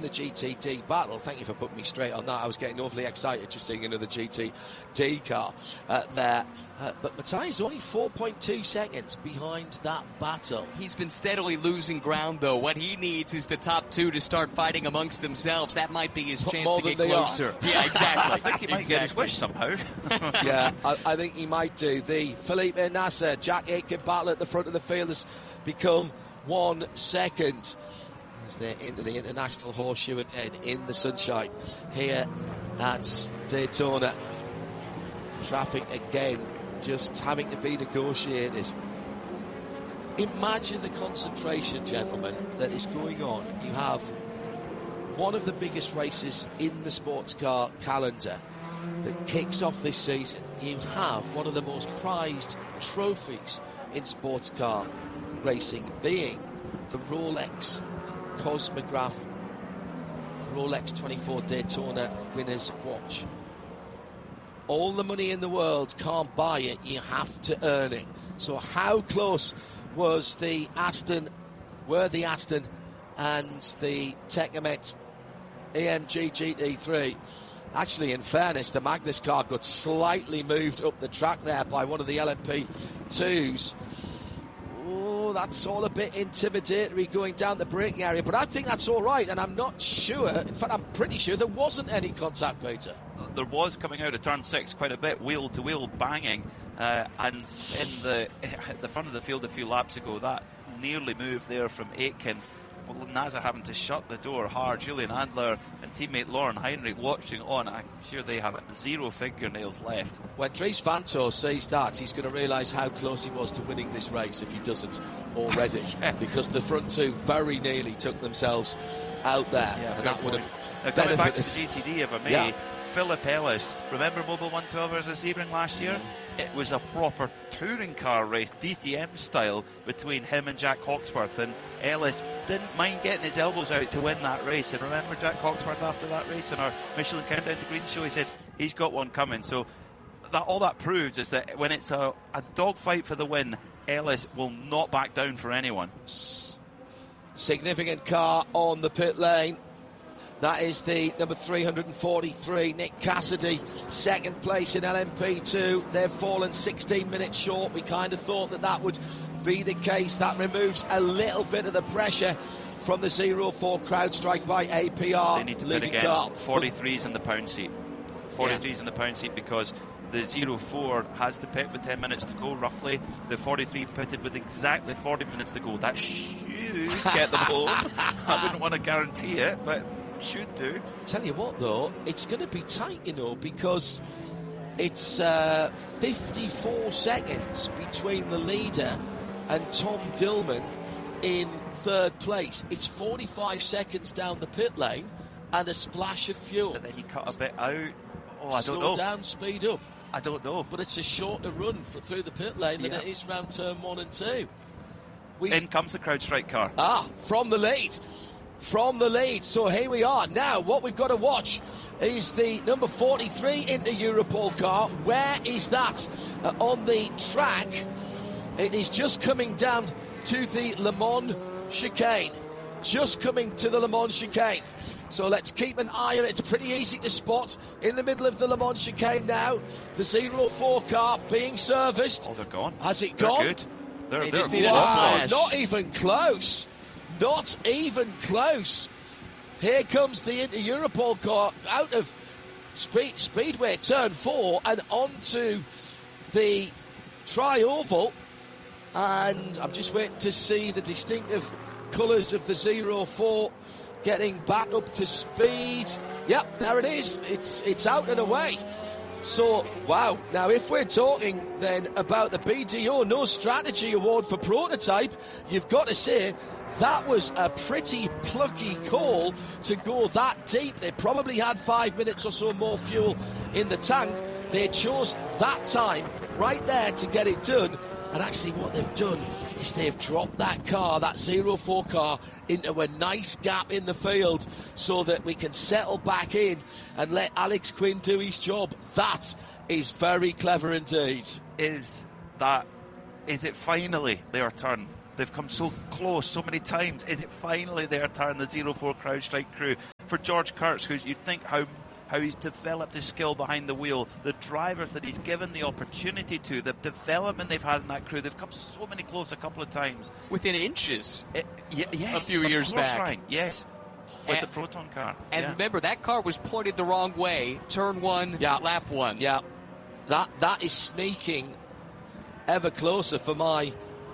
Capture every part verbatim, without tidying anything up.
the G T D battle. Thank you for putting me straight on that. I was getting awfully excited just seeing another G T D car uh, there. Uh, but Matthias only four point two seconds behind that battle. He's been steadily losing ground, though. What he needs is the top two to start fighting amongst themselves. That might be his chance More to get than closer. Are. Yeah, exactly. I think he might exactly. get his wish somehow. yeah, I, I think he might do. The Felipe Nasser, Jack Aitken battle at the front of the field has become one second as they're into the International Horseshoe again in the sunshine here at Daytona. Traffic again just having to be negotiated. Imagine the concentration, gentlemen, that is going on. You have one of the biggest races in the sports car calendar that kicks off this season. You have one of the most prized trophies in sports car racing being the Rolex Cosmograph Rolex twenty-four Daytona Winners Watch. All the money in the world can't buy it, you have to earn it. So how close was the Aston, were the Aston and the Tecamet A M G G T three? Actually, in fairness, the Magnus car got slightly moved up the track there by one of the L M P twos. Oh, that's all a bit intimidatory going down the braking area, but I think that's all right, and I'm not sure, in fact, I'm pretty sure there wasn't any contact, Peter. There was coming out of turn six quite a bit, wheel-to-wheel banging, uh, and in the at the front of the field a few laps ago, that nearly moved there from Aitken. Well, Nasser having to shut the door hard. Julian Adler and teammate Lauren Heinrich watching on. I'm sure they have zero fingernails left. When Dries Vanthoor says that, he's going to realise how close he was to winning this race if he doesn't already. yeah. Because the front two very nearly took themselves out there. Yeah, and that would have now, coming back to benefited. the G T D, if I may, Yeah. Philip Ellis. Remember Mobile one twelve hours of Sebring last year? It was a proper touring car race, D T M style, between him and Jack Hawksworth, and Ellis didn't mind getting his elbows out to win that race. And remember Jack Hawksworth after that race in our Michelin Countdown to Green show, he said he's got one coming. So that all that proves is that when it's a, a dogfight for the win, Ellis will not back down for anyone. Significant car on the pit lane. That is the number three hundred forty-three, Nick Cassidy, second place in L M P two. They've fallen sixteen minutes short. We kind of thought that that would be the case. That removes a little bit of the pressure from the zero four CrowdStrike by A P R. They need to pit again. Car. forty-threes in the pound seat. forty-threes yeah. in the pound seat because the zero four has to pit with ten minutes to go, roughly. The forty-three pitted with exactly forty minutes to go. That should get them home. I wouldn't want to guarantee it, but should do. Tell you what, though, it's going to be tight, you know, because it's uh, fifty-four seconds between the leader and Tom Dillman in third place. It's forty-five seconds down the pit lane and a splash of fuel. And then you cut a bit out. Oh, I don't Slow know. down, speed up. I don't know. But it's a shorter run for, through the pit lane than yeah. it is round turn one and two. We, in comes the CrowdStrike car. Ah, from the lead. From the lead. So here we are. Now, what we've got to watch is the number forty-three Inter Europol car. Where is that? Uh, on the track. It is just coming down to the Le Mans chicane. Just coming to the Le Mans chicane. So let's keep an eye on it. It's pretty easy to spot in the middle of the Le Mans chicane now. The zero four car being serviced. Oh, they're gone. Has it they're gone? Good. They're, They they're just need a Wow, splash. not even close. Not even close. Here comes the Inter Europol car out of speed, Speedway turn four and onto the tri-oval. And I'm just waiting to see the distinctive colours of the zero four getting back up to speed. Yep, there it is. It's it's out and away. So, wow. Now, if we're talking then about the B D O No Strategy Award for Prototype, you've got to say that was a pretty plucky call to go that deep. They probably had five minutes or so more fuel in the tank. They chose that time right there to get it done. And actually what they've done is they've dropped that car, that zero four car, into a nice gap in the field so that we can settle back in and let Alex Quinn do his job. That is very clever indeed. Is that, is it finally their turn? They've come so close so many times. Is it finally their turn, the zero four CrowdStrike crew? for George Kurtz, who's you'd think how how he's developed his skill behind the wheel, the drivers that he's given the opportunity to, the development they've had in that crew. They've come so many close a couple of times. Within inches. It, y- yes, a few of years course, back. Ryan, yes. With and, the Proton car. And yeah. remember, that car was pointed the wrong way. Turn one, yeah. lap one. Yeah, that that is sneaking ever closer for my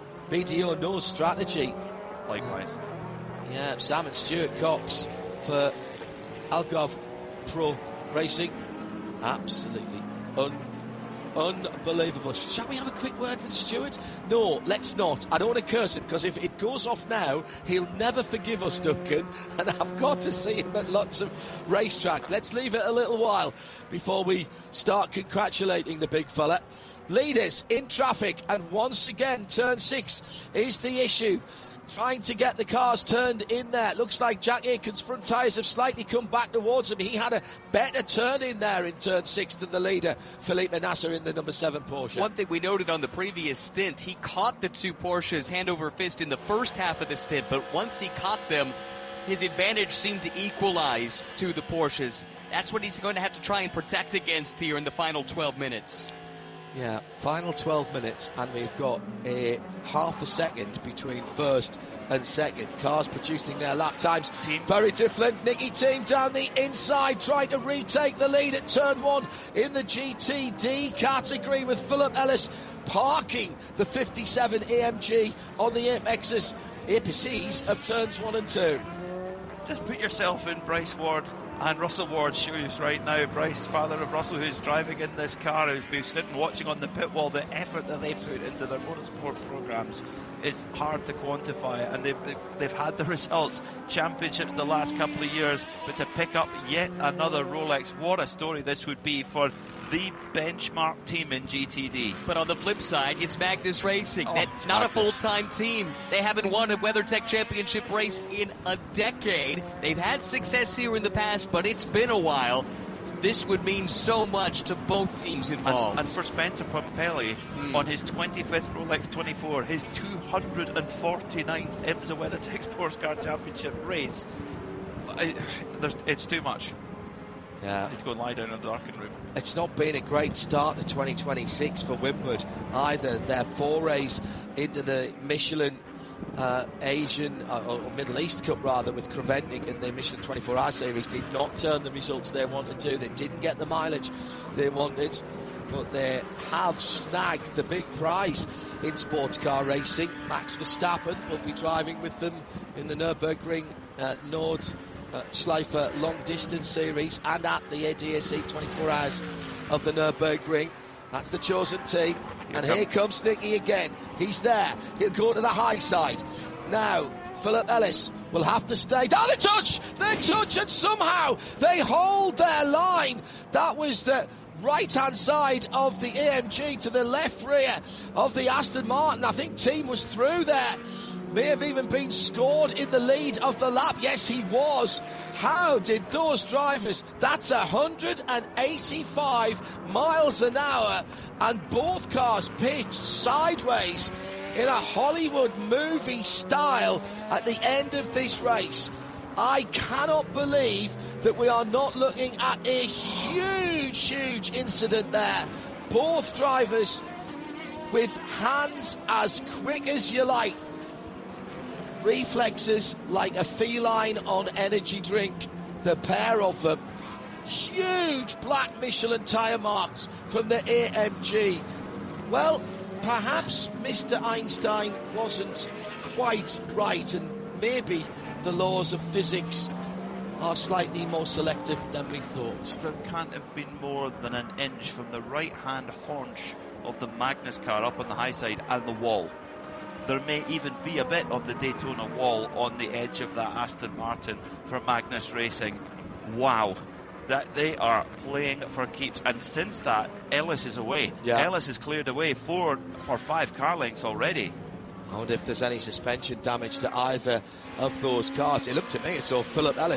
B D O nose strategy. Likewise. Yeah, Sam and Stuart Cox for Algarve Pro Racing. Absolutely un- unbelievable. Shall we have a quick word with Stuart? No, let's not. I don't want to curse it, because if it goes off now, he'll never forgive us, Duncan, and I've got to see him at lots of racetracks. Let's leave it a little while before we start congratulating the big fella. Leaders in traffic, and once again, turn six is the issue. Trying to get the cars turned in there. Looks like Jack Aitken's front tyres have slightly come back towards him. He had a better turn in there in turn six than the leader, Felipe Nasser, in the number seven Porsche. One thing we noted on the previous stint, he caught the two Porsches hand over fist in the first half of the stint, but once he caught them, his advantage seemed to equalize to the Porsches. That's what he's going to have to try and protect against here in the final twelve minutes. Yeah, final twelve minutes, and we've got a half a second between first and second. Cars producing their lap times. Team. Very different. Nicky Team down the inside, trying to retake the lead at turn one in the G T D category, with Philip Ellis parking the fifty-seven A M G on the apexes, apices of turns one and two. Just put yourself in Bryce Ward and Russell Ward's shoes right now. Bryce, father of Russell, who's driving in this car, who's been sitting watching on the pit wall. The effort that they put into their motorsport programs is hard to quantify, and they've, they've had the results, championships the last couple of years, but to pick up yet another Rolex, what a story this would be for the benchmark team in G T D. But on the flip side, it's Magnus Racing. Oh, That's not Magnus. a full-time team. They haven't won a WeatherTech Championship race in a decade. They've had success here in the past, but it's been a while. This would mean so much to both teams involved. And, and for Spencer Pompelli, mm. on his twenty-fifth Rolex twenty-four, his two hundred forty-ninth IMSA WeatherTech Sports Car Championship race, I, it's too much. Yeah. I need to go and lie down in a darkened room. It's not been a great start to twenty twenty-six for Winward either. Their forays into the Michelin uh, Asian uh, or Middle East Cup rather with Creventic in the Michelin twenty-four hour series did not turn the results they wanted to. They didn't get the mileage they wanted, but they have snagged the big prize in sports car racing. Max Verstappen will be driving with them in the Nürburgring uh, Nord Uh, Schleifer long distance series and at the A D A C twenty-four hours of the Nürburgring. That's the chosen team. Here and come. Here comes Nicky again. He's there. He'll go to the high side. Now, Philip Ellis will have to stay. Down the touch! They touch and somehow they hold their line. That was the right-hand side of the A M G to the left rear of the Aston Martin. I think team was through there. May have even been scored in the lead of the lap. Yes, he was. How did those drivers? That's one hundred eighty-five miles an hour, and both cars pitched sideways in a Hollywood movie style at the end of this race. I cannot believe that we are not looking at a huge, huge incident there. Both drivers with hands as quick as you like. Reflexes like a feline on energy drink, the pair of them. Huge black Michelin tyre marks from the A M G. Well, perhaps Mister Einstein wasn't quite right, and maybe the laws of physics are slightly more selective than we thought. There can't have been more than an inch from the right-hand haunch of the Magnus car up on the high side and the wall. There may even be a bit of the Daytona wall on the edge of that Aston Martin for Magnus Racing. Wow. That they are playing for keeps. And since that, Ellis is away. Yeah. Ellis has cleared away four or five car lengths already. I wonder if there's any suspension damage to either of those cars. It looked to me as though Philip Ellis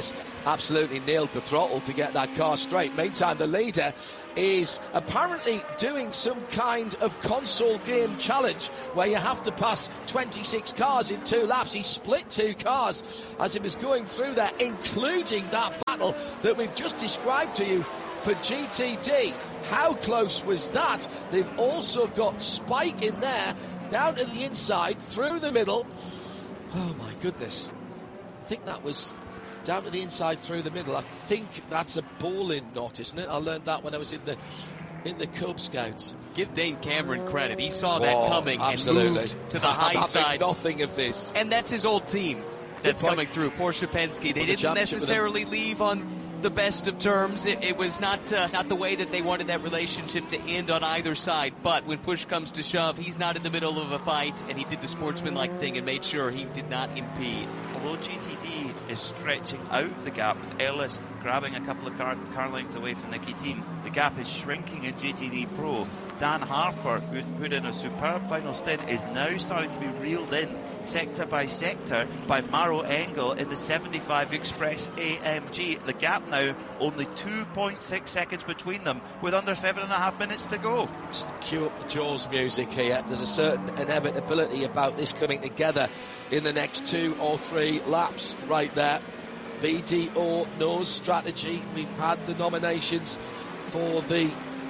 absolutely nailed the throttle to get that car straight. Meantime, the leader is apparently doing some kind of console game challenge where you have to pass twenty-six cars in two laps. He split two cars as he was going through there, including that battle that we've just described to you for G T D. How close was that? They've also got Spike in there, down to the inside, through the middle. Oh my goodness. I think that was down to the inside through the middle. I think that's a bowling knot, isn't it? I learned that when I was in the in the Cub Scouts. Give Dane Cameron credit. He saw that oh, coming absolutely. and moved to the high I'm side. Nothing of this. And that's his old team that's coming through. Porsche Penske. They didn't necessarily leave on the best of terms. It, it was not uh, not the way that they wanted that relationship to end on either side. But when push comes to shove, he's not in the middle of a fight, and he did the sportsmanlike thing and made sure he did not impede. Although G T D is stretching out the gap with Ellis grabbing a couple of car, car lengths away from Nicky Team, the gap is shrinking in G T D Pro. Dan Harper, who's put in a superb final stint, is now starting to be reeled in sector by sector by Maro Engel in the seventy-five Express A M G. The gap now only two point six seconds between them with under seven and a half minutes to go. Just cue up the Jaws music here. There's a certain inevitability about this coming together in the next two or three laps right there. B D O knows strategy. We've had the nominations for the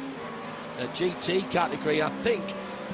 uh, G T category. I think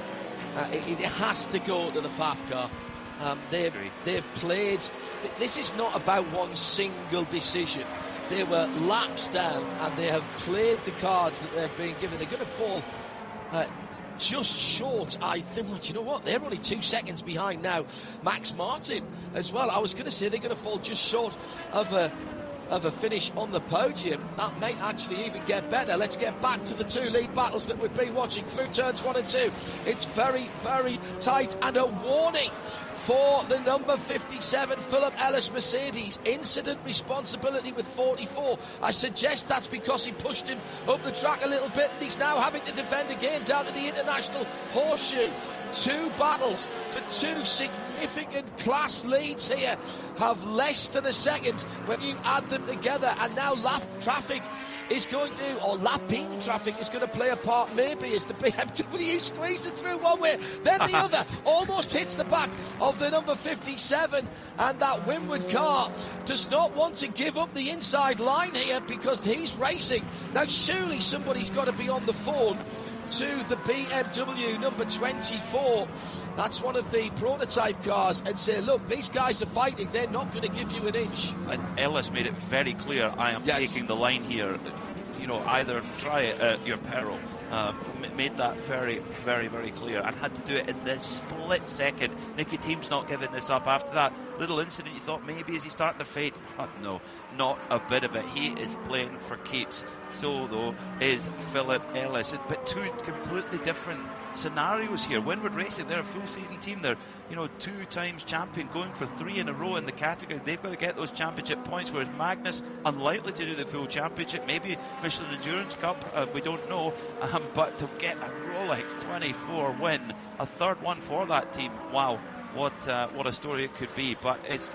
uh, it, it has to go to the F A F car. Um, they've, they've played. This is not about one single decision. They were laps down and they have played the cards that they've been given. They're going to fall uh, just short, I think. Well, you know what? They're only two seconds behind now. Max Martin as well. I was going to say they're going to fall just short of a of a finish on the podium. That may actually even get better. Let's get back to the two lead battles that we've been watching through turns one and two. It's very, very tight, and a warning for the number fifty-seven Philip Ellis Mercedes. Incident responsibility with forty-four. I suggest that's because he pushed him up the track a little bit, and he's now having to defend again down to the International Horseshoe. Two battles for two significant class leads here have less than a second when you add them together, and now lap traffic is going to, or lapping traffic is going to play a part maybe as the B M W squeezes through one way, then the other, almost hits the back of the number fifty-seven, and that Winward car does not want to give up the inside line here because he's racing. Now surely somebody's got to be on the phone to the B M W number twenty-four. That's one of the prototype cars, and say, look, these guys are fighting. They're not going to give you an inch. And Ellis made it very clear, I am yes. taking the line here. You know, either try it at your peril. Um, made that very, very, very clear, and had to do it in this split second. Nicky Team's not giving this up. After that little incident, you thought maybe is he starting to fade? Oh, no, not a bit of it. He is playing for keeps. So though is Philip Ellis, but two completely different scenarios here. Winward Racing, they're a full season team. They're, you know, two times champion, going for three in a row in the category. They've got to get those championship points, whereas Magnus unlikely to do the full championship. Maybe Michelin Endurance Cup, uh, we don't know. Um, but to get a Rolex twenty-four win, a third one for that team, wow, what uh, what a story it could be. But it's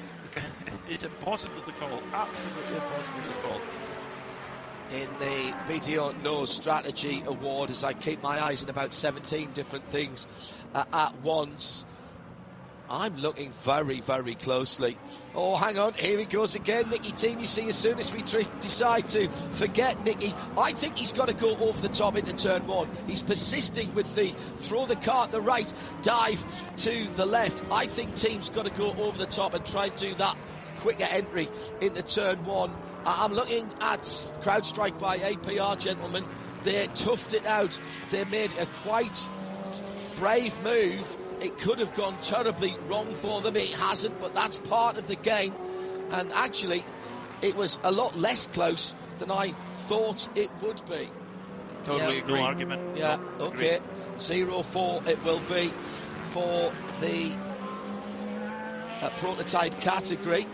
it's impossible to call, absolutely impossible to call. In the B D O Knows Strategy Award, as I keep my eyes on about seventeen different things uh, at once, I'm looking very, very closely. Oh, hang on, here he goes again. Nicky Team, you see, as soon as we tr- decide to forget Nicky, I think he's got to go over the top into turn one. He's persisting with the throw the car at the right, dive to the left. I think Team's got to go over the top and try and do that quicker entry into turn one. I'm looking at CrowdStrike by A P R, gentlemen. They toughed it out. They made a quite brave move. It could have gone terribly wrong for them. It hasn't, but that's part of the game. And actually, it was a lot less close than I thought it would be. Totally yeah. agree. No argument. Yeah, no, okay. zero four it will be for the uh, prototype category.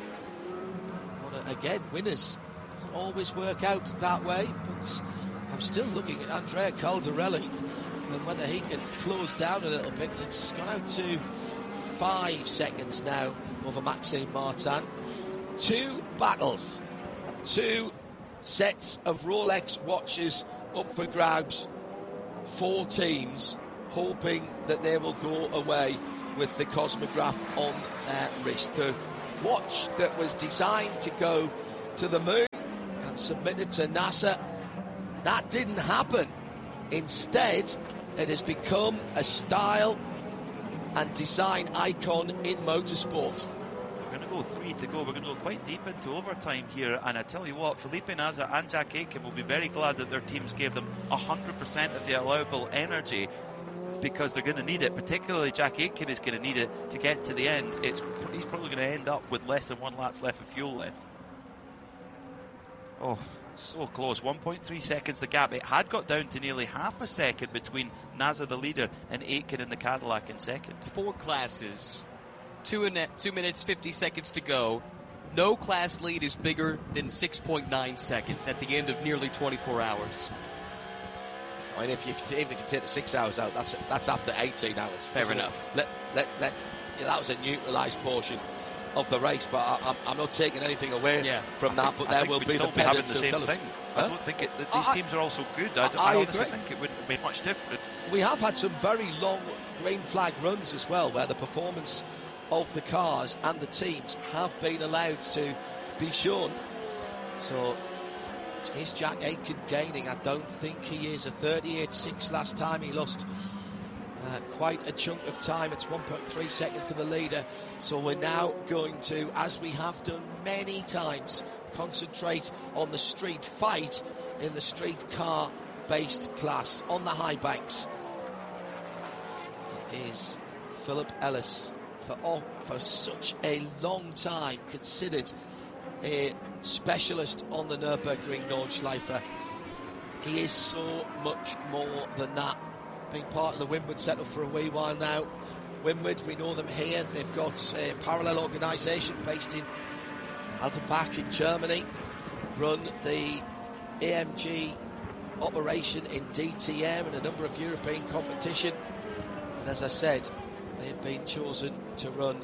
Again, winners always work out that way, but I'm still looking at Andrea Caldarelli and whether he can close down a little bit. It's gone out to five seconds now over Maxime Martin. Two battles two sets of Rolex watches up for grabs. Four teams hoping that they will go away with the Cosmograph on their wrist. The watch that was designed to go to the moon and submitted to NASA, that didn't happen. Instead, it has become a style and design icon in motorsport. We're going to go three to go. We're going to go quite deep into overtime here, and I tell you what, Felipe Nasr and Jack Aitken will be very glad that their teams gave them one hundred percent of the allowable energy, because they're going to need it. Particularly Jack Aitken is going to need it to get to the end. It's he's probably going to end up with less than one lap left of fuel left. Oh, so close. one point three seconds the gap. It had got down to nearly half a second between Nasr, the leader, and Aitken in the Cadillac in second. Four classes, two, in a, two minutes, fifty seconds to go. No class lead is bigger than six point nine seconds at the end of nearly twenty-four hours. I mean, if you even if you take the six hours out, that's that's after eighteen hours. Fair enough. Let let let yeah, that was a neutralised portion of the race, but I, I'm, I'm not taking anything away yeah. from that. But I there think will we'd be still the be having pedants the who'll same tell us. thing. Huh? I don't think it, that these I, teams are all so good. I, don't, I, I honestly agree. think it wouldn't make much difference. We have had some very long green flag runs as well, where the performance of the cars and the teams have been allowed to be shown. So is Jack Aitken gaining? I don't think he is. A thirty-eight six last time. He lost uh, quite a chunk of time. It's one point three seconds to the leader. So we're now going to, as we have done many times, concentrate on the street fight in the street car based class on the high banks. It is Philip Ellis, for oh, for such a long time considered a specialist on the Nürburgring Nordschleife. He is so much more than that. Being part of the Windward setup for a wee while now. Windward, we know them here. They've got a parallel organisation based in Altenbach in Germany. Run the A M G operation in D T M and a number of European competition. And as I said, they've been chosen to run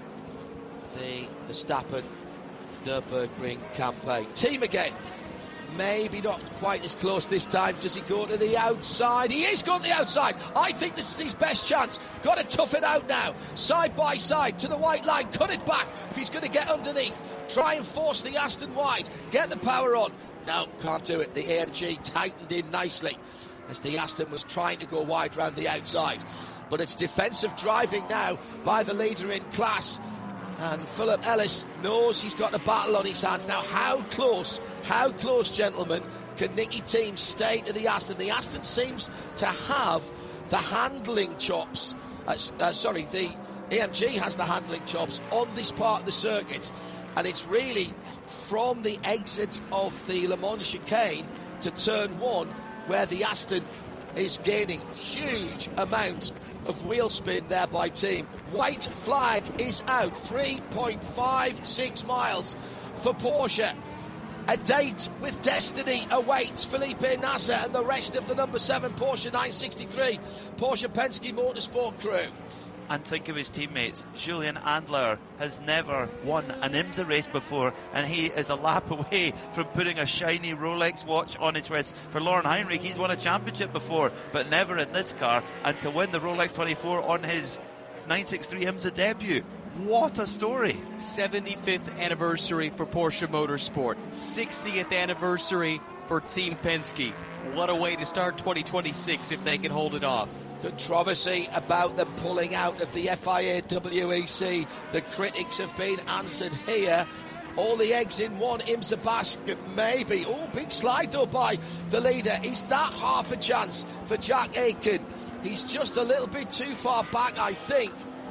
the Verstappen Nürburgring campaign. Team again, maybe not quite as close this time. Does he go to the outside? He is going to the outside. I think this is his best chance. Got to tough it out now. Side by side to the white line. Cut it back if he's going to get underneath. Try and force the Aston wide. Get the power on. No, can't do it. The A M G tightened in nicely as the Aston was trying to go wide round the outside. But it's defensive driving now by the leader in class. And Philip Ellis knows he's got a battle on his hands. Now, how close, how close, gentlemen, can Nicky Team stay to the Aston? The Aston seems to have the handling chops. Uh, uh, sorry, the A M G has the handling chops on this part of the circuit. And it's really from the exit of the Le Mans chicane to turn one where the Aston is gaining huge amount of wheel spin there by Team. White flag is out. three point five six miles for Porsche. A date with destiny awaits Felipe Nasr and the rest of the number seven Porsche nine sixty-three Porsche Penske Motorsport crew. And think of his teammates. Julian Andler has never won an IMSA race before, and he is a lap away from putting a shiny Rolex watch on his wrist. For Lauren Heinrich, he's won a championship before, but never in this car. And to win the Rolex twenty-four on his nine sixty-three IMSA debut. What a story. seventy-fifth anniversary for Porsche Motorsport. sixtieth anniversary for Team Penske. What a way to start twenty twenty-six if they can hold it off. Controversy about them pulling out of the F I A W E C. The critics have been answered here. All the eggs in one IMSA basket, maybe. Oh, big slide though by the leader. Is that half a chance for Jack Aitken? He's just a little bit too far back, I think.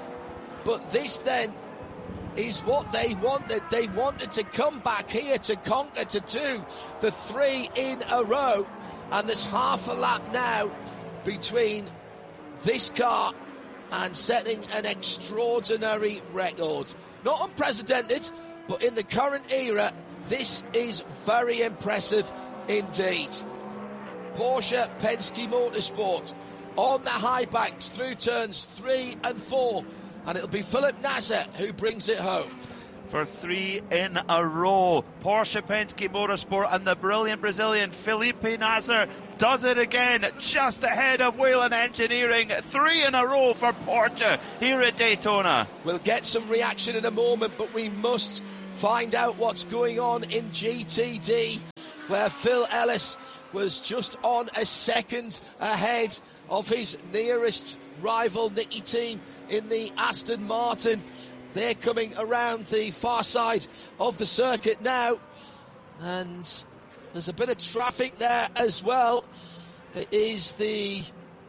But this then is what they wanted. They wanted to come back here to conquer, to do the three in a row. And there's half a lap now between this car and setting an extraordinary record. Not unprecedented, but in the current era, this is very impressive indeed. Porsche Penske Motorsport on the high banks through turns three and four. And it'll be Philip Nasr who brings it home. for three in a row. Porsche Penske Motorsport and the brilliant Brazilian Felipe Nasr does it again, just ahead of Whelen Engineering. Three in a row for Porsche here at Daytona. We'll get some reaction in a moment, but we must find out what's going on in G T D, where Phil Ellis was just on a second ahead of his nearest rival Nicky Team in the Aston Martin. They're coming around the far side of the circuit now, and there's a bit of traffic there as well. It is the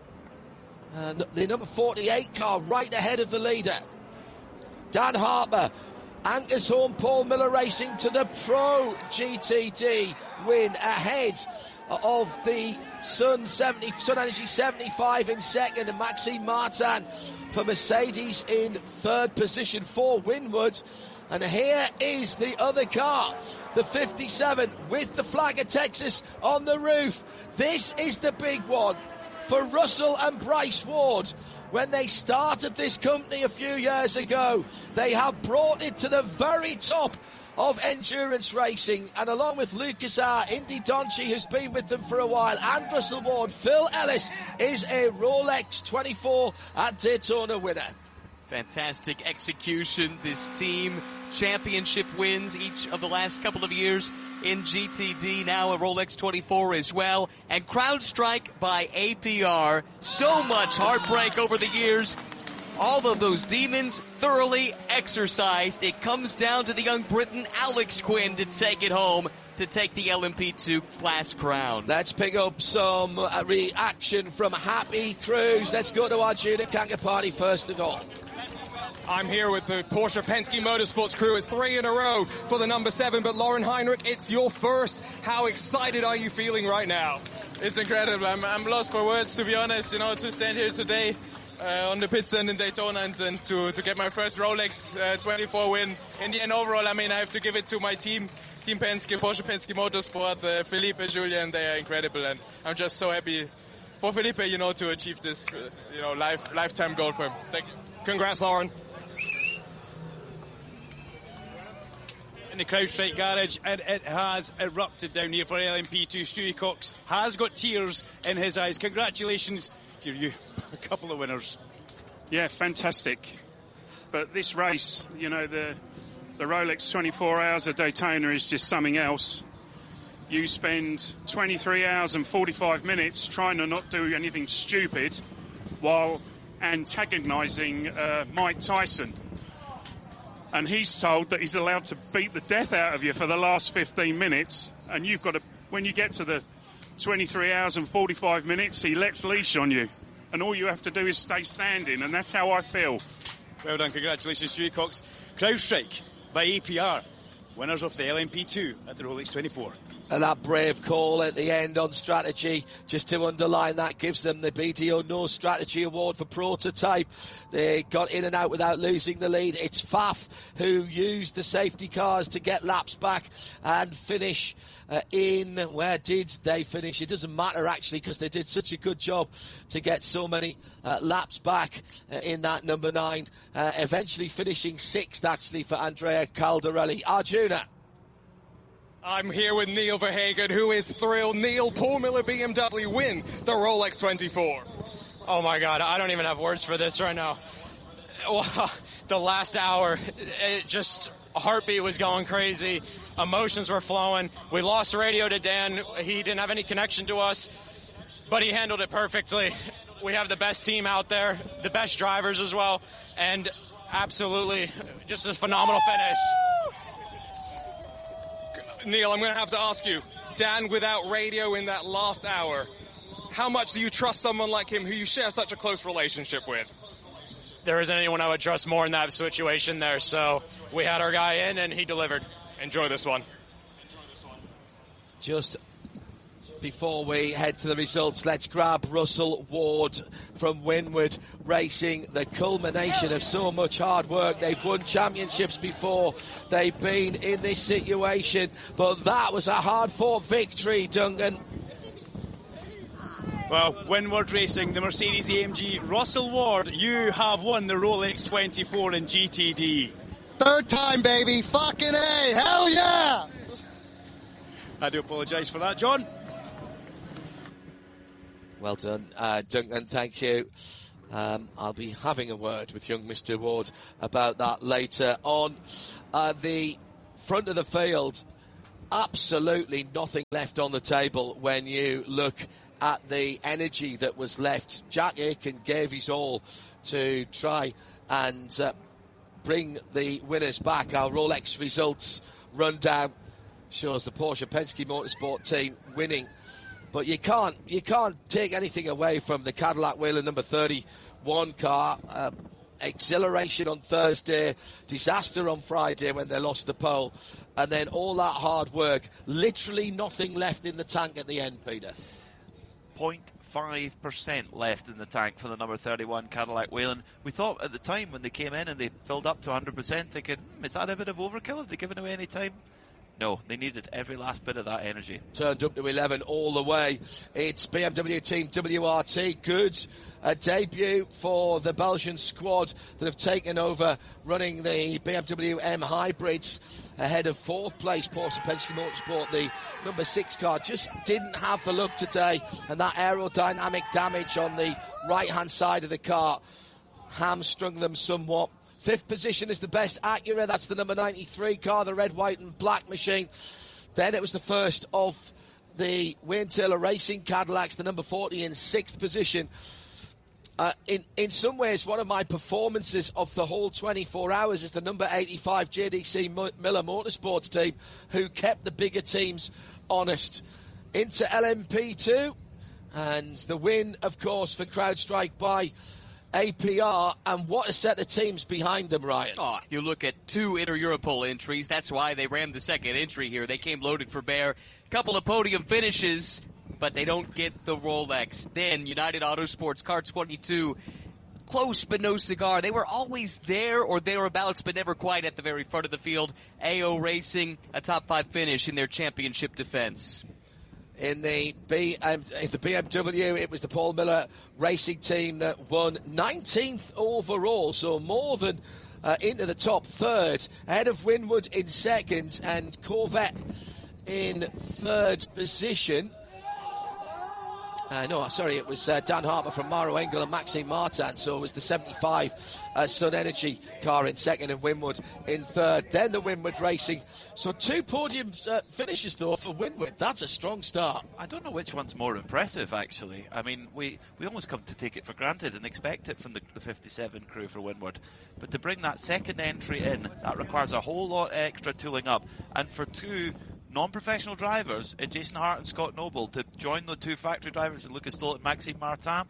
uh, the number forty-eight car right ahead of the leader, Dan Harper. Anchors home Paul Miller Racing to the Pro G T D win ahead of the Sun seventy, Sun Energy seventy-five in second, and Maxime Martin for Mercedes in third position for Winwood. And here is the other car, the fifty-seven with the flag of Texas on the roof. This is the big one for Russell and Bryce Ward. When they started this company a few years ago, they have brought it to the very top of endurance racing, and along with Lucas R, Indy Donchi, who's been with them for a while, and Russell Ward, Phil Ellis is a Rolex twenty-four at Daytona winner. Fantastic execution. This team, championship wins each of the last couple of years in G T D, now a Rolex twenty-four as well, and CrowdStrike by A P R. So much heartbreak over the years. All of those demons thoroughly exercised. It comes down to the young Briton Alex Quinn to take it home, to take the L M P two class crown. Let's pick up some uh, reaction from Happy Cruz. Let's go to Arjuna Kankapati first of all. I'm here with the Porsche Penske Motorsports crew. It's three in a row for the number seven, but Lauren Heinrich, it's your first. How excited are you feeling right now? It's incredible. I'm, I'm lost for words, to be honest, you know, to stand here today uh, on the pit stand in Daytona and, and to, to get my first Rolex uh, twenty-four win. In the end, overall, I mean, I have to give it to my team, Team Penske, Porsche Penske Motorsport, uh, Felipe, Julian, they are incredible, and I'm just so happy for Felipe, you know, to achieve this, uh, you know, life, lifetime goal for him. Thank you. Congrats, Lauren. In the CrowdStrike garage, and it has erupted down here for L M P two. Stewie Cox has got tears in his eyes. Congratulations to you, a couple of winners. Yeah, fantastic. But this race, you know, the the Rolex twenty-four hours of Daytona is just something else. You spend twenty-three hours and forty-five minutes trying to not do anything stupid while antagonising uh, Mike Tyson. And he's told that he's allowed to beat the death out of you for the last fifteen minutes. And you've got to, when you get to the twenty-three hours and forty-five minutes, he lets leash on you. And all you have to do is stay standing. And that's how I feel. Well done. Congratulations, Stewie Cox. CrowdStrike by A P R, winners of the L M P two at the Rolex twenty-four. And that brave call at the end on strategy, just to underline that, gives them the B D O No Strategy Award for prototype. They got in and out without losing the lead. It's Faf who used the safety cars to get laps back and finish uh, in. Where did they finish? It doesn't matter, actually, because they did such a good job to get so many uh, laps back uh, in that number nine. Uh, eventually finishing sixth, actually, for Andrea Caldarelli. Arjuna. I'm here with Neil Verhagen, who is thrilled. Neil, Paul Miller B M W win the Rolex twenty-four. Oh my God, I don't even have words for this right now. Well, the last hour, it just, heartbeat was going crazy. Emotions were flowing. We lost the radio to Dan. He didn't have any connection to us, but he handled it perfectly. We have the best team out there, the best drivers as well, and absolutely just a phenomenal finish. Neil, I'm going to have to ask you, Dan without radio in that last hour, how much do you trust someone like him who you share such a close relationship with? There isn't anyone I would trust more in that situation there, so we had our guy in and he delivered. Enjoy this one. Just before we head to the results, let's grab Russell Ward from Winwood Racing, the culmination of so much hard work. They've won championships before. They've been in this situation, but that was a hard-fought victory, Duncan. Well, Winwood Racing, the Mercedes A M G. Russell Ward, you have won the Rolex twenty-four in G T D. Third time, baby. Fucking A. Hell yeah. I do apologise for that, John. Well done, uh, Duncan. Thank you. Um, I'll be having a word with young Mister Ward about that later on. Uh, the front of the field, absolutely nothing left on the table when you look at the energy that was left. Jack Aitken gave his all to try and uh, bring the winners back. Our Rolex results rundown shows the Porsche Penske Motorsport team winning, but you can't you can't take anything away from the Cadillac Whelen number thirty-one car. Uh, exhilaration on Thursday, disaster on Friday when they lost the pole, and then all that hard work, literally nothing left in the tank at the end, Peter. zero point five percent left in the tank for the number thirty-one Cadillac Whelen. We thought at the time when they came in and they filled up to one hundred percent, thinking, hmm, is that a bit of overkill? Have they given away any time? No, they needed every last bit of that energy. Turned up to eleven all the way. It's B M W Team W R T. Good a debut for the Belgian squad that have taken over running the B M W M hybrids ahead of fourth place Porsche Penske Motorsport. The number six car just didn't have the look today, and that aerodynamic damage on the right-hand side of the car hamstrung them somewhat. Fifth position is the best Acura. That's the number ninety-three car, the red, white and black machine. Then it was the first of the Wayne Taylor Racing Cadillacs, the number forty in sixth position. Uh, in, in some ways, one of my performances of the whole twenty-four hours is the number eighty-five J D C Miller Motorsports team, who kept the bigger teams honest. Into L M P two, and the win, of course, for CrowdStrike by A P R, and what a set of teams behind them, Ryan. Oh, you look at two Inter-Europol entries. That's why they rammed the second entry here. They came loaded for bear. Couple of podium finishes, but they don't get the Rolex. Then United Autosports, Car twenty-two, close but no cigar. They were always there or thereabouts, but never quite at the very front of the field. A O Racing, a top five finish in their championship defense. In the B M, in the B M W, it was the Paul Miller Racing team that won nineteenth overall, so more than uh, into the top third, ahead of Winwood in second and Corvette in third position. Uh, no, sorry, it was uh, Dan Harper from Maro Engel and Maxime Martin, so it was the seventy-five uh, Sun Energy car in second and Winwood in third. Then the Winwood Racing. So two podium uh, finishes, though, for Winwood. That's a strong start. I don't know which one's more impressive, actually. I mean, we, we almost come to take it for granted and expect it from the, the fifty-seven crew for Winwood. But to bring that second entry in, that requires a whole lot extra tooling up. And for two non-professional drivers, in Jason Hart and Scott Noble, to join the two factory drivers in Lucas Stoll and Maxime Martin,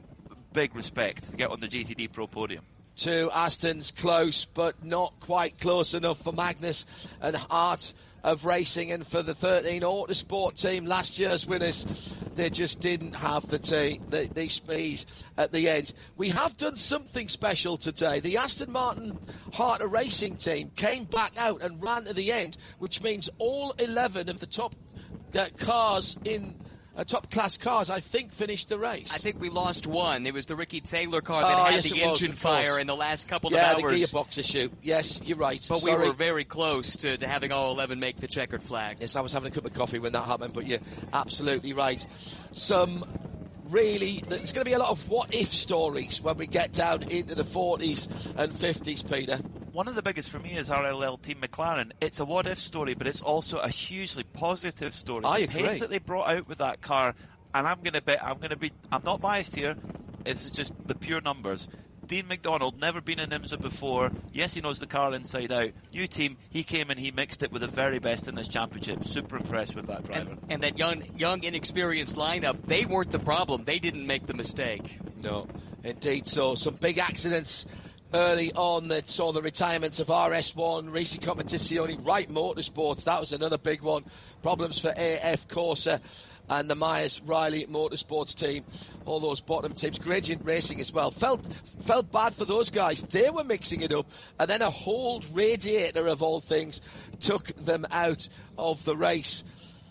big respect to get on the G T D Pro podium. Two Astons close, but not quite close enough for Magnus and Hart of Racing, and for the thirteen Autosport team, last year's winners, they just didn't have the, t- the, the speed at the end. We have done something special today. The Aston Martin Hart of Racing team came back out and ran to the end, which means all eleven of the top uh, cars in Uh, top class cars, I think, finished the race. I think we lost one. It was the Ricky Taylor car that oh, had yes, the was, engine fire in the last couple yeah, of hours. Yeah, the gearbox issue. Yes, you're right. But Sorry. we were very close to, to having all eleven make the checkered flag. Yes, I was having a cup of coffee when that happened, but you're absolutely right. Some really, there's going to be a lot of what-if stories when we get down into the forties and fifties, Peter. One of the biggest for me is R L L Team McLaren. It's a what-if story, but it's also a hugely positive story. I the agree. pace that they brought out with that car, and I'm going to bet, I'm going to be, I'm not biased here. It's just the pure numbers. Dean McDonald, never been in IMSA before. Yes, he knows the car inside out. New team, he came and he mixed it with the very best in this championship. Super impressed with that driver. And, and that young, young, inexperienced lineup, they weren't the problem. They didn't make the mistake. No, indeed. So some big accidents early on that saw the retirement of R S one, Racing Competizione, Wright Motorsports. That was another big one. Problems for A F Corsa and the Myers Riley Motorsports team, all those bottom teams. Gradient Racing as well. Felt felt bad for those guys. They were mixing it up, and then a Hold radiator, of all things, took them out of the race.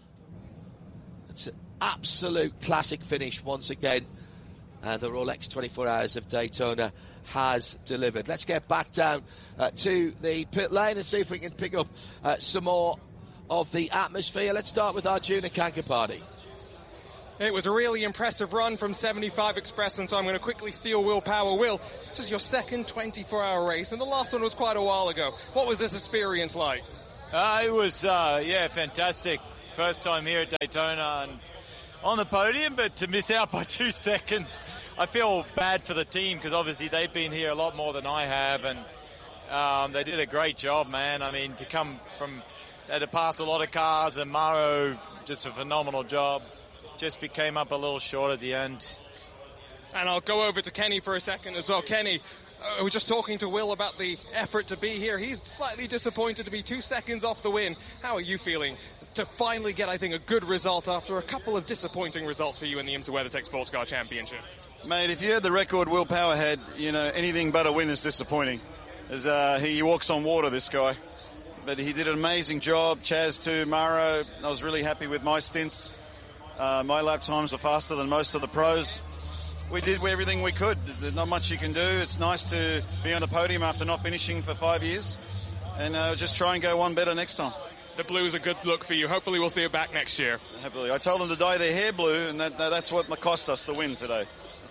It's an absolute classic finish once again. Uh, the Rolex twenty-four Hours of Daytona has delivered. Let's get back down uh, to the pit lane and see if we can pick up uh, some more of the atmosphere. Let's start with Arjuna Kankapati. It was a really impressive run from seventy-five Express, and so I'm going to quickly steal Will Power. Will, this is your second twenty-four hour race, and the last one was quite a while ago. What was this experience like? Uh, it was, uh, yeah, fantastic. First time here at Daytona and on the podium, but to miss out by two seconds, I feel bad for the team because obviously they've been here a lot more than I have, and um, they did a great job, man. I mean, to come from, they had to pass a lot of cars, and Maro, just a phenomenal job. Just came up a little short at the end. And I'll go over to Kenny for a second as well. Kenny, uh, we're just talking to Will about the effort to be here. He's slightly disappointed to be two seconds off the win. How are you feeling to finally get, I think, a good result after a couple of disappointing results for you in the IMSA WeatherTech Sports Car Championship? Mate, if you had the record Will Power had, you know, anything but a win is disappointing. As uh, he walks on water, this guy. But he did an amazing job. Chaz too, Maro. I was really happy with my stints. Uh, my lap times are faster than most of the pros. We did everything we could. There's not much you can do. It's nice to be on the podium after not finishing for five years. And uh, just try and go one better next time. The blue's a good look for you. Hopefully we'll see it back next year. Hopefully. I told them to dye their hair blue, and that, that's what cost us the win today.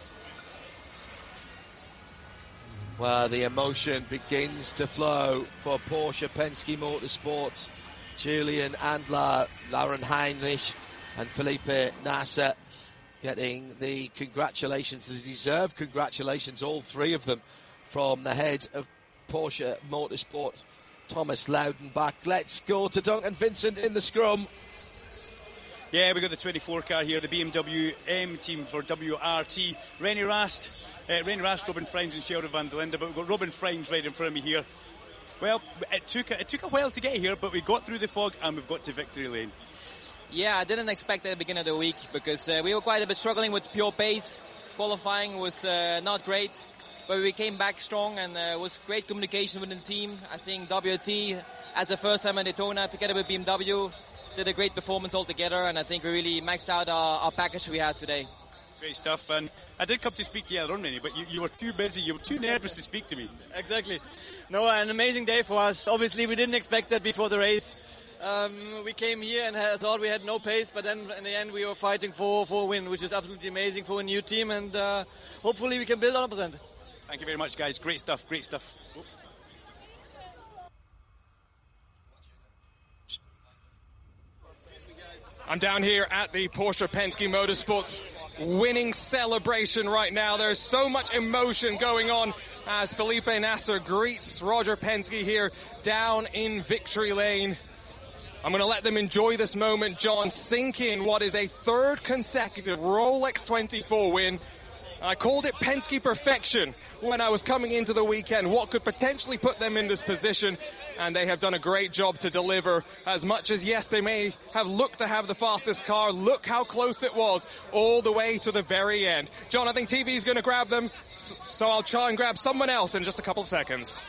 Well, the emotion begins to flow for Porsche Penske Motorsport. Julian Andler, Lauren Heinrich, and Felipe Nasser getting the congratulations, the deserved congratulations, all three of them, from the head of Porsche Motorsport, Thomas Loudenbach. Let's go to Duncan Vincent in the scrum. Yeah, we got the twenty-four car here, the B M W M team for W R T. Rennie Rast, uh, Rennie Rast, Robin Freins and Sheldon van der Linde, but we've got Robin Freins right in front of me here. Well, it took, a, it took a while to get here, but we got through the fog and we've got to victory lane. Yeah, I didn't expect at the beginning of the week because uh, we were quite a bit struggling with pure pace. Qualifying was uh, not great, but we came back strong, and uh, it was great communication with the team. I think W R T, as the first time in Daytona, together with B M W, did a great performance altogether, and I think we really maxed out our, our package we had today. Great stuff, and I did come to speak to you earlier on, Rennie, but you, you were too busy, you were too nervous to speak to me. Exactly. No, an amazing day for us. Obviously, we didn't expect that before the race. Um, we came here and thought we had no pace, but then in the end we were fighting for, for a win, which is absolutely amazing for a new team, and uh, hopefully we can build on it. Thank you very much, guys. Great stuff, great stuff. Oops. I'm down here at the Porsche Penske Motorsports winning celebration right now. There's so much emotion going on as Felipe Nasser greets Roger Penske here down in victory lane. I'm going to let them enjoy this moment, John, sink in what is a third consecutive Rolex twenty-four win. I called it Penske perfection when I was coming into the weekend, what could potentially put them in this position, and they have done a great job to deliver. As much as, yes, they may have looked to have the fastest car, look how close it was all the way to the very end. John, I think T V is going to grab them, so I'll try and grab someone else in just a couple seconds.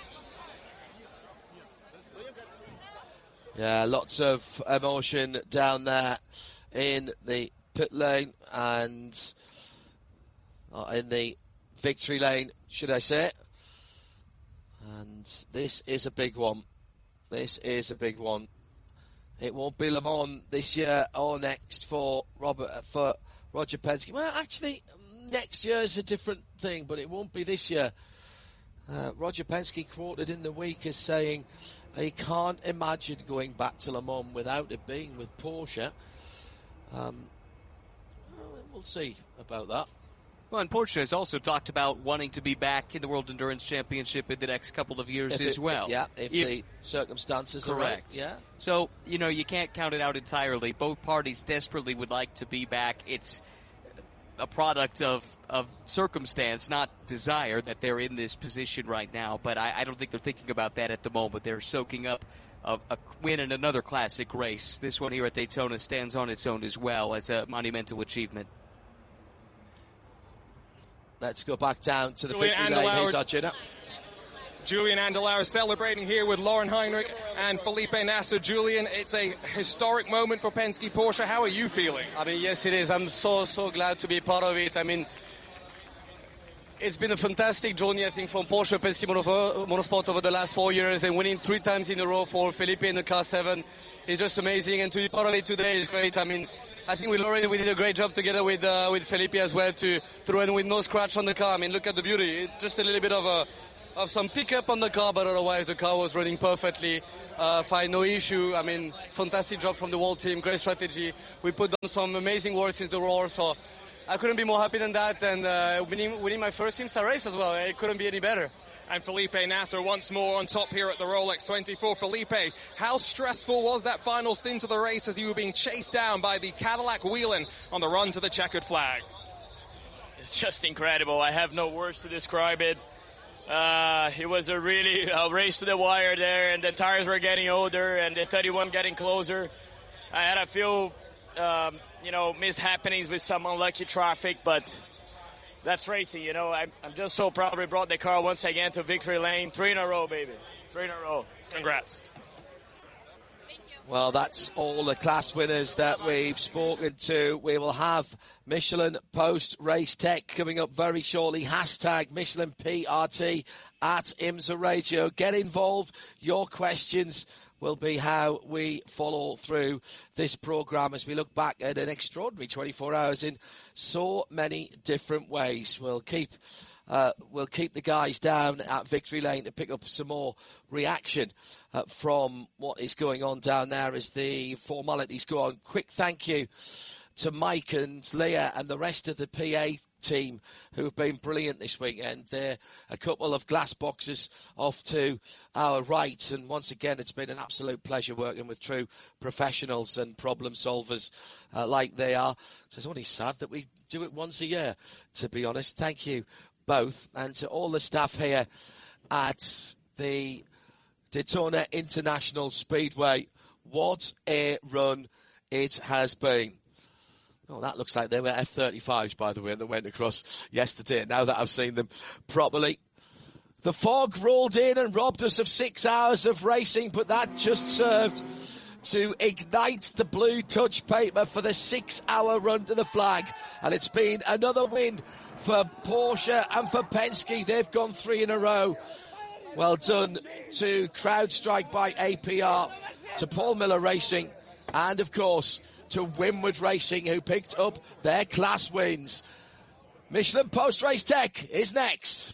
Yeah, lots of emotion down there in the pit lane and uh, in the victory lane, should I say. And this is a big one. This is a big one. It won't be Le Mans this year or next for Robert for Roger Penske. Well, actually, next year is a different thing, but it won't be this year. Uh, Roger Penske quoted in the week as saying he can't imagine going back to Le Mans without it being with Porsche. Um, we'll see about that. Well, and Porsche has also talked about wanting to be back in the World Endurance Championship in the next couple of years if as it, well. Yeah, if, if the circumstances correct. are right. Yeah. So, you know, you can't count it out entirely. Both parties desperately would like to be back. It's a product of, of circumstance, not desire, that they're in this position right now. But I, I don't think they're thinking about that at the moment. They're soaking up a, a win in another classic race. This one here at Daytona stands on its own as well as a monumental achievement. Let's go back down to the Julian victory lane. Here's Arjuna. Julian Andalauer celebrating here with Lauren Heinrich and Felipe Nasser. Julian, it's a historic moment for Penske Porsche. How are you feeling? I mean, yes, it is. I'm so, so glad to be part of it. I mean, It's been a fantastic journey, I think, from Porsche Penske Motorsport over the last four years, and winning three times in a row for Felipe in the Car seven is just amazing. And to be part of it today is great. I mean, I think we already we did a great job together with uh, with Felipe as well to to run with no scratch on the car. I mean, look at the beauty. It, just a little bit of a of some pickup on the car, but otherwise the car was running perfectly. Uh, fine, no issue. I mean, fantastic job from the whole team. Great strategy. We put on some amazing work since the roar. So I couldn't be more happy than that, and uh, winning, winning my first IMSA race as well. It couldn't be any better. And Felipe Nasr once more on top here at the Rolex twenty-four. Felipe, how stressful was that final stint of the race as you were being chased down by the Cadillac Whelen on the run to the checkered flag? It's just incredible. I have no words to describe it. Uh, it was a really a race to the wire there, and the tires were getting older, and the thirty-one getting closer. I had a few... Um, you know, mishappenings with some unlucky traffic, but that's racing, you know. I'm, I'm just so proud we brought the car once again to victory lane. Three in a row, baby. Three in a row. Congrats. Well, that's all the class winners that we've spoken to. We will have Michelin post-race tech coming up very shortly. Hashtag Michelin P R T at IMSA Radio. Get involved. Your questions will be how we follow through this programme as we look back at an extraordinary twenty-four hours in so many different ways. We'll keep uh, we'll keep the guys down at Victory Lane to pick up some more reaction uh, from what is going on down there as the formalities go on. Quick thank you to Mike and Leah and the rest of the P A team who have been brilliant this weekend. There a couple of glass boxes off to our right, and once again it's been an absolute pleasure working with true professionals and problem solvers uh, like they are. So it's only sad that we do it once a year, to be honest. Thank you both, and to all the staff here at the Daytona International Speedway. What a run it has been. Oh, that looks like they were F thirty-fives, by the way, that went across yesterday, now that I've seen them properly. The fog rolled in and robbed us of six hours of racing, but that just served to ignite the blue touch paper for the six-hour run to the flag. And it's been another win for Porsche and for Penske. They've gone three in a row. Well done to CrowdStrike by A P R, to Paul Miller Racing, and, of course, to Winward Racing, who picked up their class wins. Michelin Post-Race Tech is next.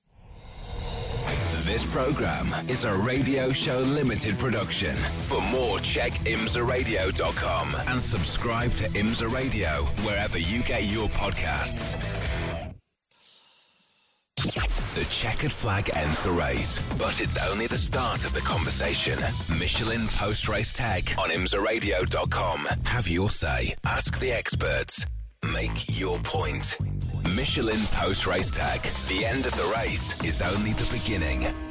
This program is a Radio Show Limited production. For more, check imsa radio dot com and subscribe to IMSA Radio wherever you get your podcasts. The checkered flag ends the race, but it's only the start of the conversation. Michelin Post-Race Tech on imsa radio dot com. Have your say. Ask the experts. Make your point. Michelin Post-Race Tech. The end of the race is only the beginning.